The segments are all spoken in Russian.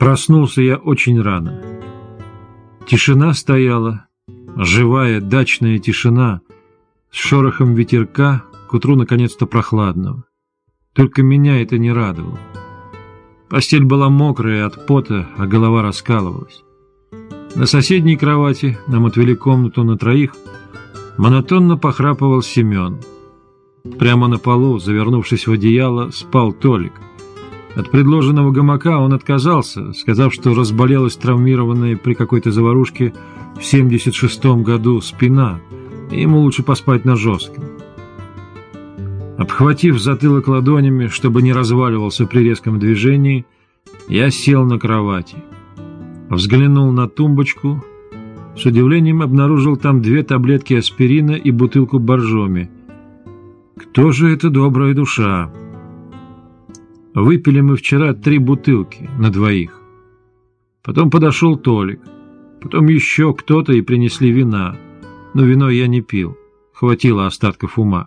Проснулся я очень рано. Тишина стояла, живая дачная тишина, с шорохом ветерка, к утру наконец-то прохладного. Только меня это не радовало. Постель была мокрая от пота, а голова раскалывалась. На соседней кровати, нам отвели комнату на троих, монотонно похрапывал Семен. Прямо на полу, завернувшись в одеяло, спал Толик. От предложенного гамака он отказался, сказав, что разболелась травмированная при какой-то заварушке в 76-м году спина, и ему лучше поспать на жестком. Обхватив затылок ладонями, чтобы не разваливался при резком движении, я сел на кровати. Взглянул на тумбочку, с удивлением обнаружил там 2 таблетки аспирина и бутылку боржоми. Кто же эта добрая душа? Выпили мы вчера 3 бутылки на двоих. Потом подошел Толик, потом еще кто-то и принесли вина. Но вино я не пил, хватило остатков ума.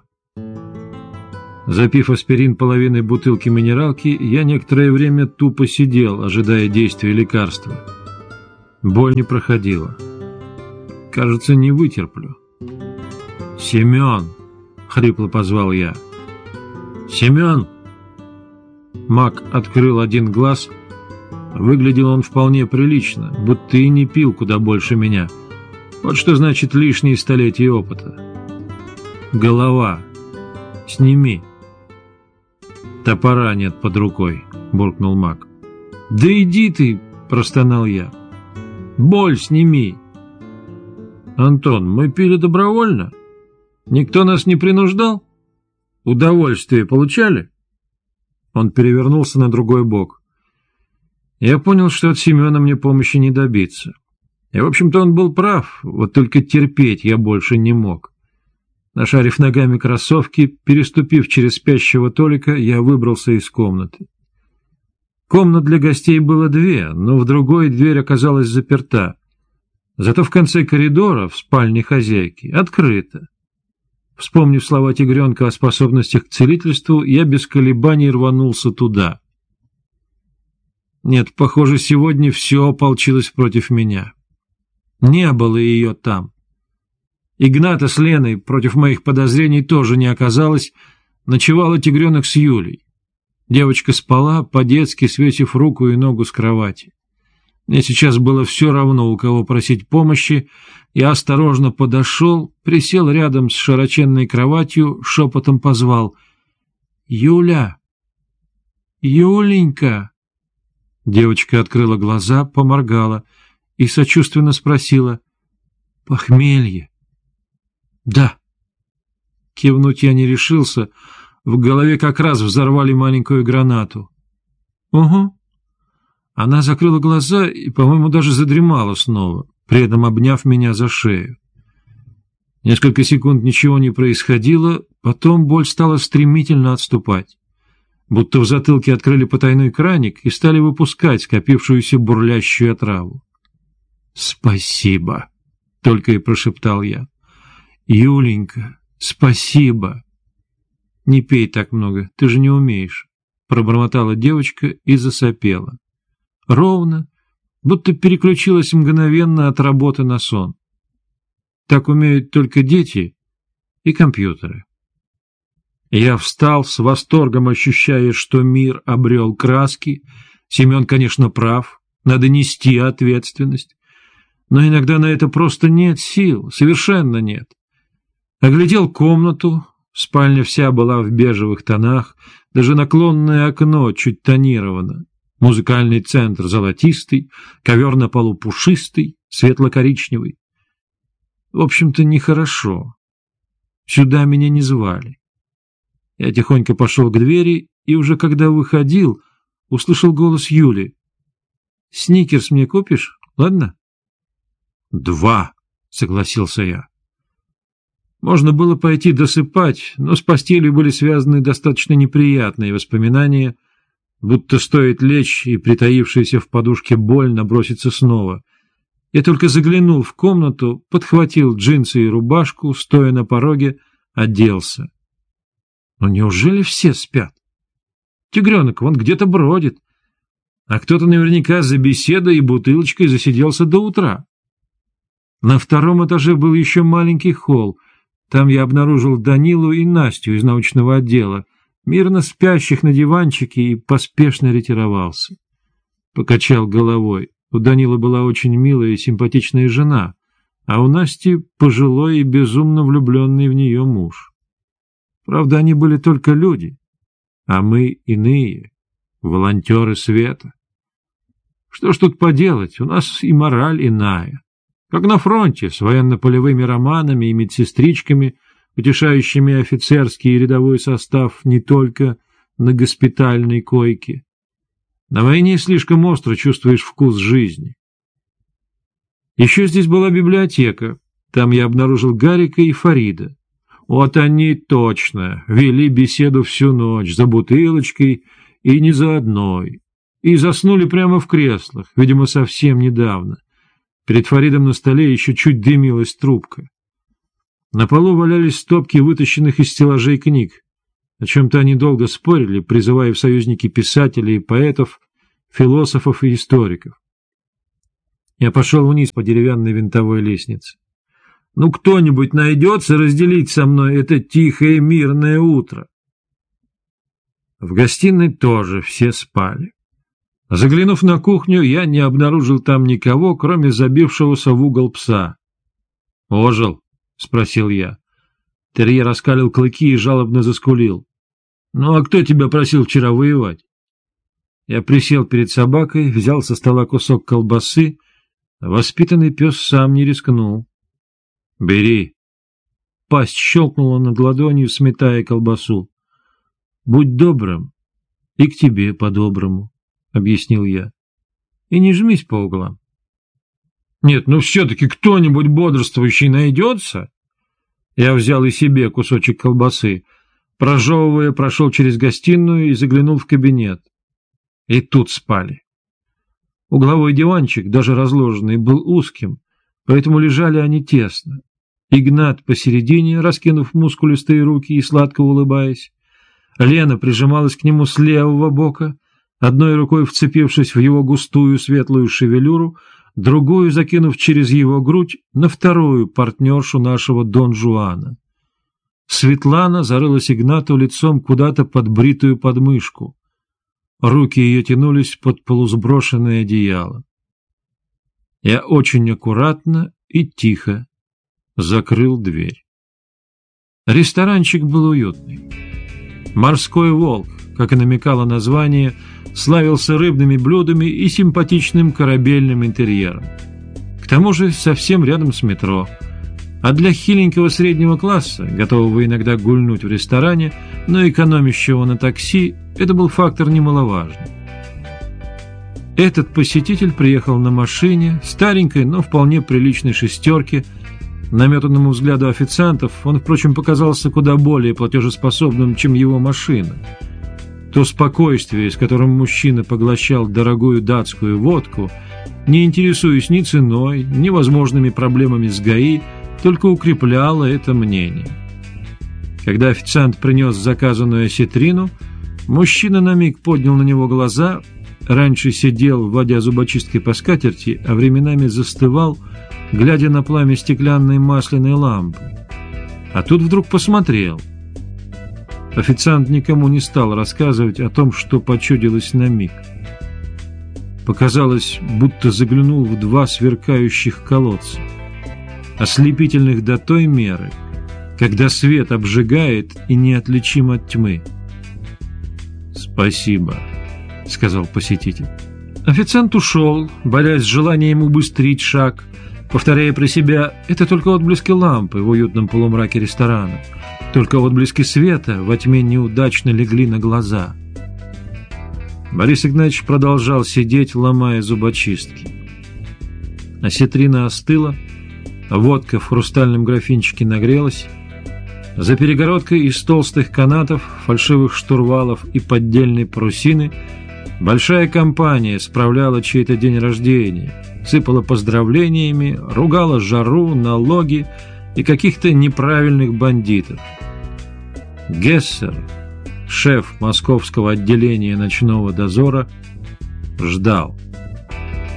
Запив аспирин половиной бутылки минералки, я некоторое время тупо сидел, ожидая действия лекарства. Боль не проходила. Кажется, не вытерплю. «Семен!» — хрипло позвал я. «Семен!» Мак открыл один глаз. Выглядел он вполне прилично, будто и не пил куда больше меня. Вот что значит лишние столетия опыта. «Голова! Сними!» «Топора нет под рукой», — буркнул Мак. «Да иди ты!» — простонал я. «Боль сними!» «Антон, мы пили добровольно? Никто нас не принуждал? Удовольствие получали?» Он перевернулся на другой бок. Я понял, что от Семена мне помощи не добиться. И, в общем-то, он был прав, вот только терпеть я больше не мог. Нашарив ногами кроссовки, переступив через спящего Толика, я выбрался из комнаты. Комнат для гостей было 2, но в другой дверь оказалась заперта. Зато в конце коридора, в спальне хозяйки, открыто. Вспомнив слова тигренка о способностях к целительству, я без колебаний рванулся туда. Нет, похоже, сегодня все ополчилось против меня. Не было ее там. Игната с Леной против моих подозрений тоже не оказалось, ночевала тигренок с Юлей. Девочка спала, по-детски свесив руку и ногу с кровати. Мне сейчас было все равно, у кого просить помощи. Я осторожно подошел, присел рядом с широченной кроватью, шепотом позвал: «Юля! Юленька!» Девочка открыла глаза, поморгала и сочувственно спросила: «Похмелье?» «Да». Кивнуть я не решился, в голове как раз взорвали маленькую гранату. «Угу». Она закрыла глаза и, по-моему, даже задремала снова, при этом обняв меня за шею. Несколько секунд ничего не происходило, потом боль стала стремительно отступать. Будто в затылке открыли потайной краник и стали выпускать скопившуюся бурлящую отраву. «Спасибо», — только и прошептал я. «Юленька, спасибо». «Не пей так много, ты же не умеешь», — пробормотала девочка и засопела. Ровно, будто переключилась мгновенно от работы на сон. Так умеют только дети и компьютеры. Я встал с восторгом, ощущая, что мир обрел краски. Семен, конечно, прав, надо нести ответственность. Но иногда на это просто нет сил, совершенно нет. Оглядел комнату, спальня вся была в бежевых тонах, даже наклонное окно чуть тонировано. Музыкальный центр золотистый, ковер на полу пушистый, светло-коричневый. В общем-то, нехорошо. Сюда меня не звали. Я тихонько пошел к двери, и уже когда выходил, услышал голос Юли. «Сникерс мне купишь, ладно?» «2», — согласился я. Можно было пойти досыпать, но с постелью были связаны достаточно неприятные воспоминания, будто стоит лечь, и притаившаяся в подушке боль набросится снова. Я только заглянул в комнату, подхватил джинсы и рубашку, стоя на пороге, оделся. Но неужели все спят? Тигренок вон где-то бродит. А кто-то наверняка за беседой и бутылочкой засиделся до утра. На втором этаже был еще маленький холл. Там я обнаружил Данилу и Настю из научного отдела, мирно спящих на диванчике, и поспешно ретировался. Покачал головой. У Данилы была очень милая и симпатичная жена, а у Насти пожилой и безумно влюбленный в нее муж. Правда, они были только люди, а мы иные, волонтеры света. Что ж тут поделать, у нас и мораль иная. Как на фронте, с военно-полевыми романами и медсестричками, утешающими офицерский и рядовой состав не только на госпитальной койке. На войне слишком остро чувствуешь вкус жизни. Еще здесь была библиотека. Там я обнаружил Гарика и Фарида. Вот они точно вели беседу всю ночь за бутылочкой и не за одной. И заснули прямо в креслах, видимо, совсем недавно. Перед Фаридом на столе еще чуть дымилась трубка. На полу валялись стопки вытащенных из стеллажей книг. О чем-то они долго спорили, призывая в союзники писателей и поэтов, философов и историков. Я пошел вниз по деревянной винтовой лестнице. Ну, кто-нибудь найдется разделить со мной это тихое мирное утро? В гостиной тоже все спали. Заглянув на кухню, я не обнаружил там никого, кроме забившегося в угол пса. «Ожил?» — спросил я. Терьер оскалил клыки и жалобно заскулил. «Ну, а кто тебя просил вчера воевать?» Я присел перед собакой, взял со стола кусок колбасы. Воспитанный пес сам не рискнул. «Бери». Пасть щелкнула над ладонью, сметая колбасу. «Будь добрым, и к тебе по-доброму», — объяснил я. «И не жмись по углам». «Нет, ну все-таки кто-нибудь бодрствующий найдется?» Я взял и себе кусочек колбасы. Прожевывая, прошел через гостиную и заглянул в кабинет. И тут спали. Угловой диванчик, даже разложенный, был узким, поэтому лежали они тесно. Игнат посередине, раскинув мускулистые руки и сладко улыбаясь. Лена прижималась к нему с левого бока, одной рукой вцепившись в его густую светлую шевелюру, другую закинув через его грудь на вторую партнершу нашего Дон Жуана. Светлана зарылась Игнату лицом куда-то под бритую подмышку. Руки ее тянулись под полусброшенное одеяло. Я очень аккуратно и тихо закрыл дверь. Ресторанчик был уютный. «Морской волк», как и намекало название, славился рыбными блюдами и симпатичным корабельным интерьером. К тому же совсем рядом с метро. А для хиленького среднего класса, готового иногда гульнуть в ресторане, но экономящего на такси, это был фактор немаловажный. Этот посетитель приехал на машине, старенькой, но вполне приличной шестерке. Наметанному взгляду официантов он, впрочем, показался куда более платежеспособным, чем его машина. То спокойствие, с которым мужчина поглощал дорогую датскую водку, не интересуясь ни ценой, ни возможными проблемами с ГАИ, только укрепляло это мнение. Когда официант принес заказанную осетрину, мужчина на миг поднял на него глаза, раньше сидел, водя зубочисткой по скатерти, а временами застывал, глядя на пламя стеклянной масляной лампы. А тут вдруг посмотрел. Официант никому не стал рассказывать о том, что почудилось на миг. Показалось, будто заглянул в два сверкающих колодца, ослепительных до той меры, когда свет обжигает и неотличим от тьмы. «Спасибо», — сказал посетитель. Официант ушел, борясь с желанием убыстрить шаг, повторяя про себя: это только отблески лампы в уютном полумраке ресторана, только отблески света во тьме неудачно легли на глаза. Борис Игнатьевич продолжал сидеть, ломая зубочистки. Осетрина остыла, водка в хрустальном графинчике нагрелась. За перегородкой из толстых канатов, фальшивых штурвалов и поддельной парусины большая компания справляла чей-то день рождения, сыпала поздравлениями, ругала жару, налоги и каких-то неправильных бандитов. Гессер, шеф московского отделения ночного дозора, ждал.